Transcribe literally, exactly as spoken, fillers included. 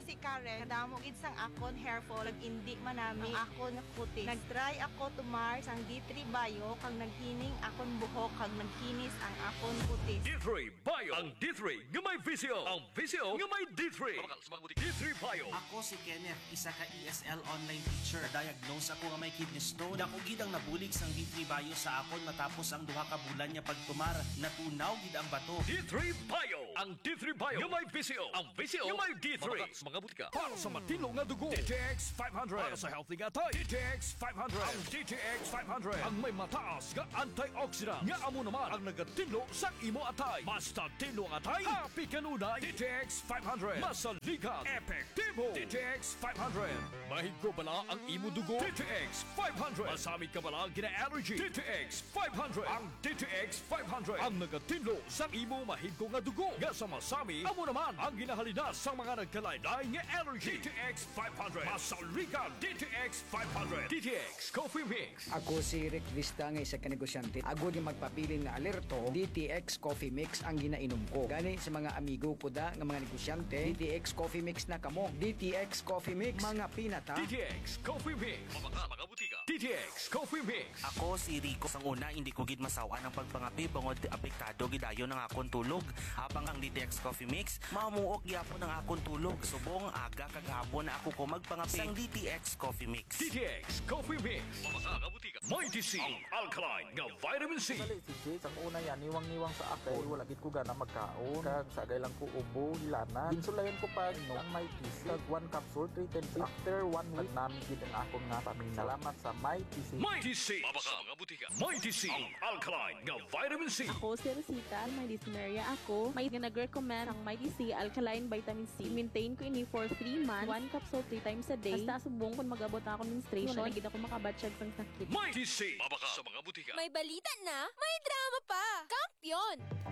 si Karen, kadamo gid sang akon hair fall, ag indi man nami ang akon kutis. Nag-try ako tumar sang D three Bio, kag naghining akon buhok, kag nagkinis ang akon kutis. D three Bio, ang D three nga may visio, ang visio nga may D three. D three Bio. Ako si Kenneth, isa ka E S L online teacher. Diagnose ako nga may kidney stone. Dako gid ang nabulig sang D three Bio sa akon matapos ang duha ka bulan niya pagtumar. Natunaw gid ang bato. D three Bio, ang D three Bio nga may visio, ang visio nga may D three. Mga butika. Para sa matino nga dugo, D T X five hundred. Para sa healthy nga tay, D T X five hundred. Ang D T X five hundred ang may mataas nga antioxidant nga amo naman ang nagatilo sa imo atay. Basta tilo ang atay, happy kanunay. D T X five hundred masaligan, epektibo. D T X five hundred mahigko bala ang imo dugo. D T X five hundred masamit ka bala gina-allergy. D T X five hundred ang D T X five hundred ang nagatilo sa imo mahigko nga dugo nga sa masami amo naman ang ginahalina sa mga nagkalaylay nga allergy. D T X five hundred masaligan. D T X five hundred D T X Coffee Mix. Ako si Rick Vista nga isa ka negosyante. Ako di magpapili nga alerto, D T X Coffee Mix ang ginainom ko. Gani sa mga amigo ko da nga mga negosyante, D T X Coffee Mix na kamo. D T X Coffee Mix, mga pinata. D T X Coffee Mix. Mga mga butika. D T X Coffee Mix. Ako si Rico. Sang una, hindi ko gid masawa ng pagpangapi bangod apektado gidayon ng akong tulog. Habang ang D T X Coffee Mix, mamuok gyapon ng akong tulog. Subong aga kagahapon na ako ko magpangapi sang D T X Coffee Mix. D T X Coffee Mix. Mga mga butika. Mighty C, ang alkaline nga vitamin C. Dali si Jake, ang una yan, niwang-niwang sa ako. Wala gid ko gana magkaon. Kag sagay lang ko ubo, hilana. Insulayan ko pag no, ang Mighty C. Kag one capsule, three ten C. After one week, namin gid ang akong nga paminaw. Salamat sa Mighty C. Mighty C. Mga mga butika. Mighty C, ang alkaline nga vitamin C. Ako si Rosita, may dysmenorrhea ako. May nag-recommend ang Mighty C Alkaline Vitamin C. Maintain ko ini for three months. One capsule three times a day. Basta subong kung mag-abot ako menstruation. Wala gid ako makabatsyag sang sakit. Mighty C. Mabaka sa mga butika. May balita na, may drama pa. Kampiyon!